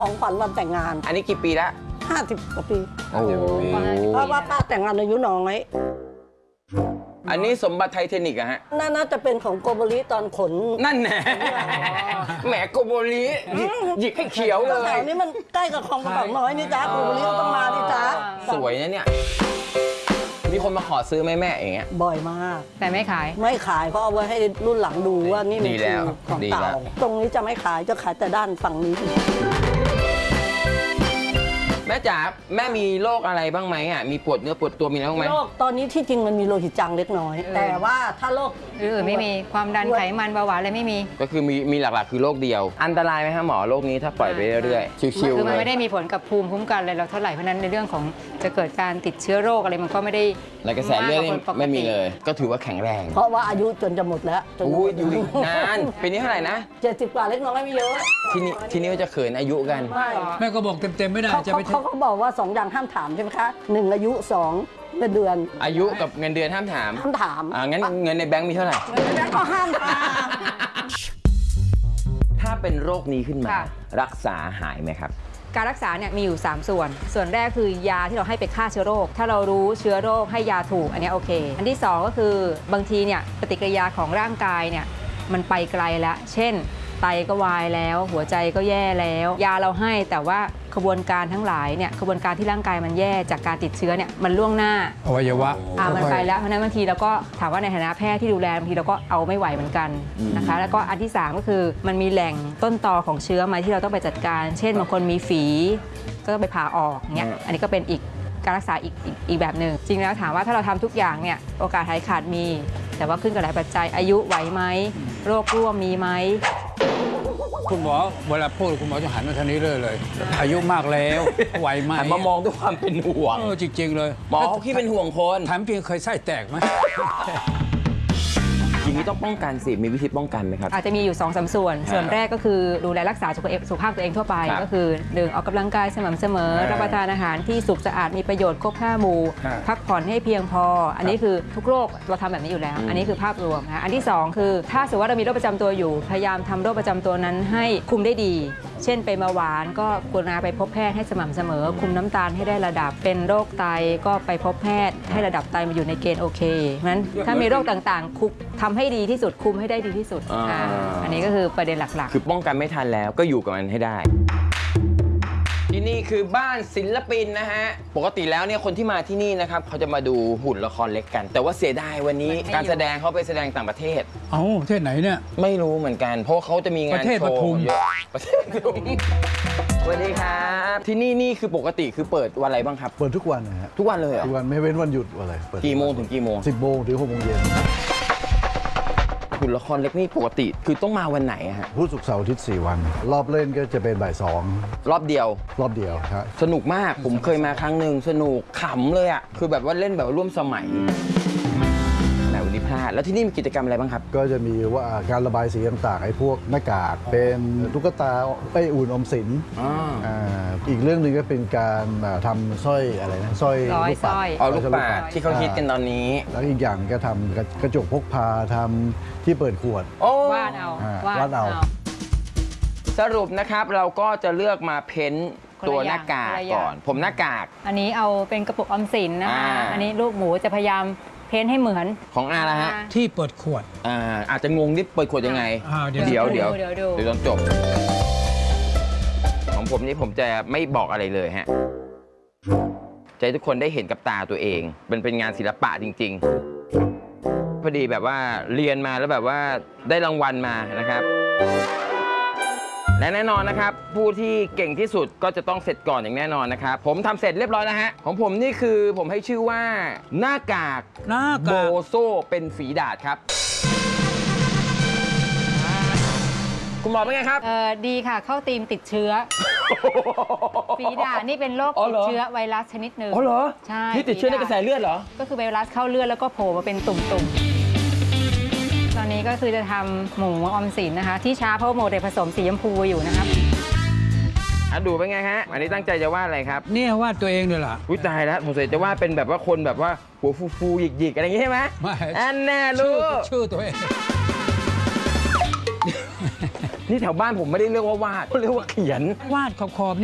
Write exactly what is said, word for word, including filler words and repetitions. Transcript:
ของขวัญวันแต่งงานอันนี้กี่ปีละห้าสิบกว่าปีโอ้โหเพราะว่าป้าแต่งงานอายุน้อยอันนี้สมบัติไทเทนิกอะฮะน่าจะเป็นของโกโบริตอนขนนั่นแหละแหมโกโบริหยิกให้เขียวเลยแถวนี้มันใกล้กับคลองกระบอกน้อยนี่จ้าโกโบริต้องมาดิจ้าสวยนะเนี่ยมีคนมาขอซื้อแม่แม่อย่างเงี้ยบ่อยมากแต่ไม่ขายไม่ขายเพราะเอาไว้ให้รุ่นหลังดูว่านี่มันคือของเก่าตรงนี้จะไม่ขายจะขายแต่ด้านฝั่งนี้แม่จ๋าแม่มีโรคอะไรบ้างไหมอ่ะมีปวดเนื้อปวดตัวมีอะไรบ้างไหมโรคตอนนี้ที่จริงมันมีโลหิตจางเล็กน้อยแต่ว่าถ้าโรคอื่นไม่มีความดันไขมันเบาหวานอะไรไม่มีก็คือมีมีหลักๆคือโรคเดียวอันตรายไหมฮะหมอโรคนี้ถ้าปล่อยไปเรื่อยๆชิวๆคือมันไม่ได้มีผลกับภูมิคุ้มกันอะไรเราเท่าไหร่เพราะนั้นในเรื่องของจะเกิดการติดเชื้อโรคอะไรมันก็ไม่ได้ในกระแสเลือดไม่มีเลยก็ถือว่าแข็งแรงเพราะว่าอายุจนจะหมดแล้วอู้ยอยู่นานปีนี้เท่าไหร่นะเจ็ดสิบกว่าเล็กน้อยไม่เยอะทีนี้ทีนี้จะเขินอายุกันแม่ก็บอกเต็มๆไม่ได้จะไปเขาเขาบอกว่าสองอย่างห้ามถามใช่ไหมคะหนึ่งอายุสองเงินเดือนอายุกับเงินเดือนห้ามถามห้ามถามอ่างั้นเงินในแบงค์มีเท่าไหร่เงินในแบงค์ก็ห้ามถามถ้าเป็นโรคนี้ขึ้นมารักษาหายไหมครับการรักษาเนี่ยมีอยู่สามส่วนส่วนแรกคือยาที่เราให้ไปฆ่าเชื้อโรคถ้าเรารู้เชื้อโรคให้ยาถูกอันนี้โอเคอันที่สองก็คือบางทีเนี่ยปฏิกิริยาของร่างกายเนี่ยมันไปไกลแล้วเช่นไตก็วายแล้วหัวใจก็แย่แล้วยาเราให้แต่ว่าขบวนการทั้งหลายเนี่ยขบวนการที่ร่างกายมันแย่จากการติดเชื้อเนี่ยมันล่วงหน้าอวัยวะอ่ามันไปแล้วเพราะนั้นบางทีเราก็ถามว่าในฐานะแพทย์ที่ดูแลบางทีเราก็เอาไม่ไหวเหมือนกันนะคะแล้วก็อันที่สามก็คือมันมีแหล่งต้นตอของเชื้อมาที่เราต้องไปจัดการเช่นบางคนมีฝีก็ต้องไปผ่าออกเงี้ยอันนี้ก็เป็นอีกการรักษาอีกอีกแบบหนึ่งจริงแล้วถามว่าถ้าเราทำทุกอย่างเนี่ยโอกาสหายขาดมีแต่ว่าขึ้นกับหลายปัจจัยอายุไหวไหมโรคร่วมมีไหมคุณหมอเวลาพูดคุณหมอจะหันมาทางนี้เลยเลยอายุมากแล้วไหวไหมหันมามองด้วยความเป็นห่วงเออจริงๆเลยหมอที่เป็นห่วงคนถามจริงเคยไส้แตกไหมทีนี้ต้องป้องกันสิมีวิธีป้องกันไหมครับอาจจะมีอยู่ สองสาม ส่วนส่วนแรกก็คือดูแลรักษาสุขภาพตัวเองทั่วไปก็คือหนึ่งออกกำลังกายสม่ำเสมอรับประทานอาหารที่สุกสะอาดมีประโยชน์ครบห้าหมู่พักผ่อนให้เพียงพออันนี้คือทุกโรคเราทำแบบนี้อยู่แล้วอันนี้คือภาพรวมนะอันที่สองคือถ้าสมมติว่าเรามีโรคประจำตัวอยู่พยายามทำโรคประจำตัวนั้นให้คุมได้ดีเช่นเป็นเบาหวานก็กรุณาไปพบแพทย์ให้สม่ำเสมอคุมน้ำตาลให้ได้ระดับเป็นโรคไตก็ไปพบแพทย์ให้ระดับไตมาอยู่ในเกณฑ์โอเคนั้นถ้ามีโรคต่างๆคุมทำให้ดีที่สุดคุมให้ได้ดีที่สุด อ, อันนี้ก็คือประเด็นหลักๆคือป้องกันไม่ทันแล้วก็อยู่กับมันให้ได้ที่นี่คือบ้านศิลปินนะฮะปกติแล้วเนี่ยคนที่มาที่นี่นะครับเขาจะมาดูหุ่นละครเล็กกันแต่ว่าเสียดายวันนี้การแสดงเขาไปแสดงต่างประเทศเอ้าประเทศไหนเนี่ยไม่รู้เหมือนกันเพราะเขาจะมีงานโชว์เยอะประเทศปทุมสวัสดีครับที่นี่นี่คือปกติคือเปิดวันอะไรบ้างครับเปิดทุกวันนะฮะทุกวันเลยเหรอทุกวันไม่เว้นวันหยุดอะไรกี่โมงถึงกี่โมงสิบโมงถึงหกโมงเย็นหุ่นละครเล็กนี่ปกติคือต้องมาวันไหนฮะพุธศุกร์เสาร์อาทิตย์สี่วันรอบเล่นก็จะเป็นบ่ายสองรอบเดียวรอบเดียวครับสนุกมากผมเคยมาครั้งหนึ่งสนุกขำเลยอ่ะคือแบบว่าเล่นแบบร่วมสมัยแหมวันนี้พลาดแล้วที่นี่มีกิจกรรมอะไรบ้างครับก็จะมีว่าการระบายสีต่างๆไอ้พวกหน้ากากเป็นตุ๊กตาไอ้อุ่นอมสินอ่าอีกเรื่องหนึ่งก็เป็นการทำสร้อยอะไรนะสร้อยลูกปัดอ๋อลูกปัดที่เขาฮิตกันตอนนี้แล้วอีกอย่างก็ทำกระจกพกพาทำที่เปิดขวดวาดเอาวาดเอาสรุปนะครับเราก็จะเลือกมาเพ้นตัวหน้ากากก่อนผมหน้ากากอันนี้เอาเป็นกระปุกออมสินนะคะอันนี้ลูกหมูจะพยายามเพ้นให้เหมือนของอาละฮะที่เปิดขวดอ่าอาจจะงงที่เปิดขวดยังไงเดี๋ยวเดี๋ยวเดี๋ยวเดี๋ยวตอนจบของผมนี่ผมจะไม่บอกอะไรเลยฮะใจทุกคนได้เห็นกับตาตัวเองเป็นเป็นงานศิลปะจริงๆพอดีแบบว่าเรียนมาแล้วแบบว่าได้รางวัลมานะครับและแน่นอนนะครับผู้ที่เก่งที่สุดก็จะต้องเสร็จก่อนอย่างแน่นอนนะครับผมทำเสร็จเรียบร้อยแล้วฮะของผมนี่คือผมให้ชื่อว่าหน้ากากโบโซเป็นฝีดาษครับคุณหมอเป็นไงครับเออดีค่ะเข้าธีมติดเชื้อฝีดาษนี่เป็นโรคติดเชื้อไวรัสชนิดหนึ่งอ๋อเหรอใช่ที่ติดเชื้อในกระแสเลือดเหรอก็คือไวรัสเข้าเลือดแล้วก็โผล่มาเป็นตุ่มๆตอนนี้ก็คือจะทำหมูออมสินนะคะที่ช้าเพราะโมเดลผสมสีชมพูอยู่นะครับอ่ะดูเป็นไงฮะอันนี้ตั้งใจจะวาดอะไรครับเนี่ยวาดตัวเองเลยล่ะอุ้ยตายแล้วผมเสร็จจะวาดเป็นแบบว่าคนแบบว่าหัวฟูๆหยิกๆอะไรอย่างงี้ใช่ไหมไม่อันแน่รู้ชื่อตัวเองนี่แถวบ้านผมไม่ได้เรียกว่าวาดเขาเรียกว่าเขียนวาดขอบๆ